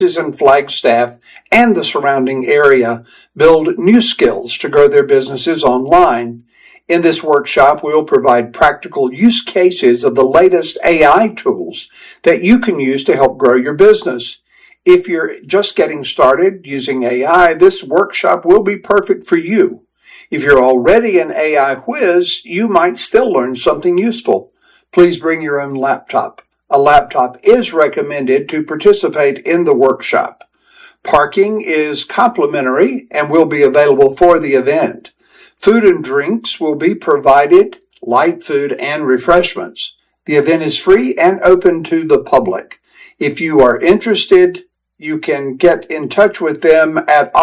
in Flagstaff and the surrounding area build new skills to grow their businesses online. In this workshop, we'll provide practical use cases of the latest AI tools that you can use to help grow your business. If you're just getting started using AI, this workshop will be perfect for you. If you're already an AI whiz, you might still learn something useful. Please bring your own laptop. A laptop is recommended to participate in the workshop. Parking is complimentary and will be available for the event. Food and drinks will be provided, light food and refreshments. The event is free and open to the public. If you are interested, you can get in touch with them at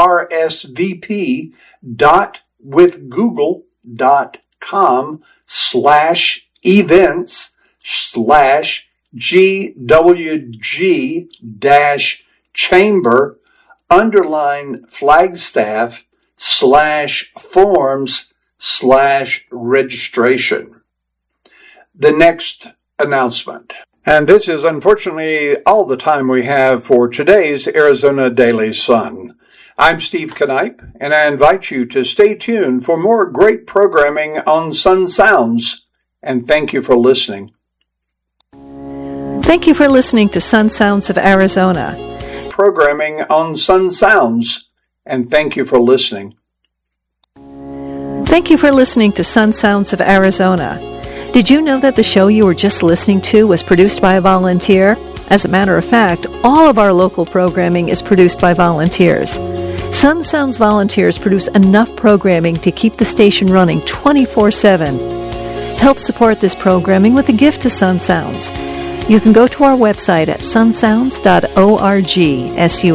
rsvp.withgoogle.com/events/GWG-chamber_forms/registration. The next announcement. And this is unfortunately all the time we have for today's Arizona Daily Sun. I'm Steve Knipe, and I invite you to stay tuned for more great programming on Sun Sounds. And thank you for listening. Thank you for listening to Sun Sounds of Arizona. Programming on Sun Sounds. And thank you for listening. Thank you for listening to Sun Sounds of Arizona. Did you know that the show you were just listening to was produced by a volunteer? As a matter of fact, all of our local programming is produced by volunteers. Sun Sounds volunteers produce enough programming to keep the station running 24/7. Help support this programming with a gift to Sun Sounds. You can go to our website at sunsounds.org,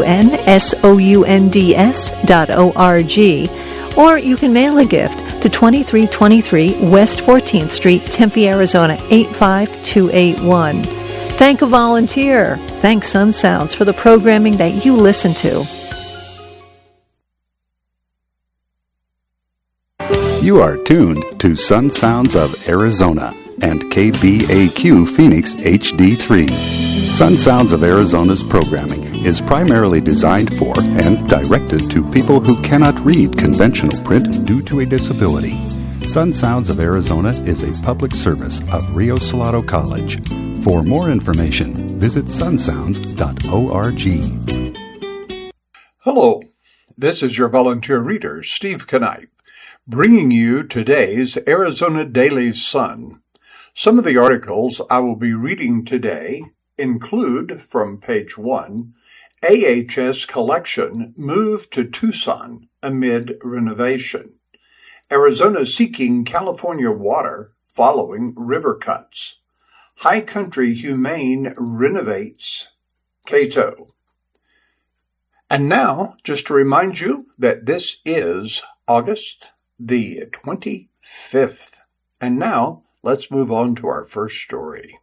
sunsounds.org, or you can mail a gift to 2323 West 14th Street, Tempe, Arizona 85281. Thank a volunteer. Thank Sun Sounds for the programming that you listen to. You are tuned to Sun Sounds of Arizona and KBAQ Phoenix HD3. Sun Sounds of Arizona's programming is primarily designed for and directed to people who cannot read conventional print due to a disability. Sun Sounds of Arizona is a public service of Rio Salado College. For more information, visit sunsounds.org. Hello, this is your volunteer reader, Steve Knipe, bringing you today's Arizona Daily Sun. Some of the articles I will be reading today include, from page 1, AHS collection moved to Tucson amid renovation. Arizona seeking California water following river cuts. High Country Humane renovates Cato. And now, just to remind you that this is August the 25th. And now, let's move on to our first story.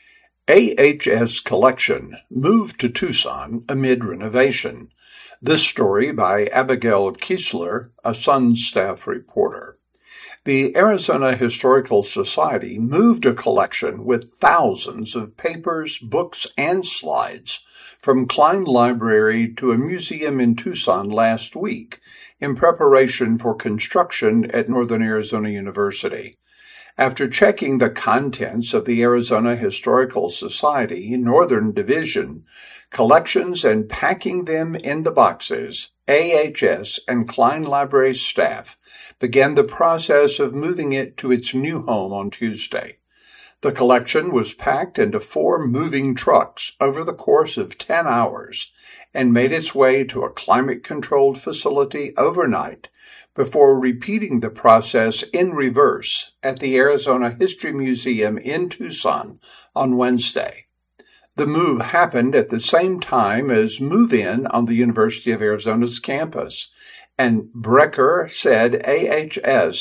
AHS collection moved to Tucson amid renovation. This story by Abigail Kiesler, a Sun staff reporter. The Arizona Historical Society moved a collection with thousands of papers, books, and slides from Klein Library to a museum in Tucson last week in preparation for construction at Northern Arizona University. After checking the contents of the Arizona Historical Society Northern Division collections and packing them into boxes, AHS and Klein Library staff began the process of moving it to its new home on Tuesday. The collection was packed into 4 moving trucks over the course of 10 hours and made its way to a climate-controlled facility overnight before repeating the process in reverse at the Arizona History Museum in Tucson on Wednesday. The move happened at the same time as move-in on the University of Arizona's campus, and Brecker said AHS